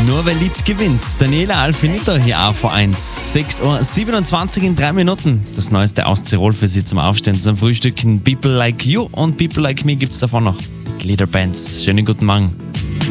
Nur wer liebt, gewinnt. Daniela Alfinito hier AV1. 6.27 Uhr in 3 Minuten. Das Neueste aus Tirol für Sie zum Aufstehen, zum Frühstücken. People Like You und People Like Me gibt es davon noch. Gliederbands. Schönen guten Morgen.